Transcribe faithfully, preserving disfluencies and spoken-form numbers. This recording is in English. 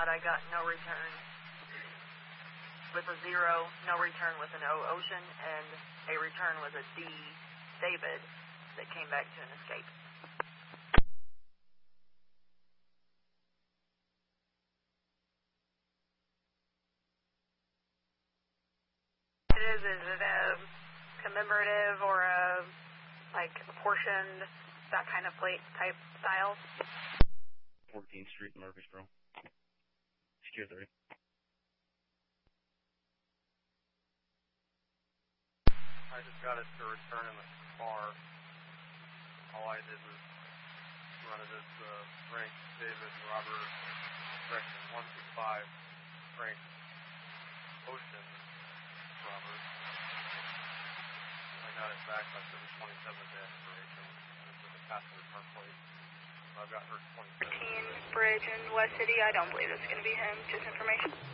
not. I got no return with a zero, no return with an O, Ocean, and a return with a D, David, that came back to an escape. It is, is it a commemorative or a, like, apportioned, that kind of plate type style? fourteenth Street, Murfreesboro. Secure three. I just got it to return in the car. All I did was run it as uh, Frank, David, Robert, section one two five, Frank, Ocean, Robert. I got it back by seven twenty-seven day expiration. It was a passenger car plate. So I've got her twenty-seven. Bridge in West City, I don't believe it's going to be him. Just information.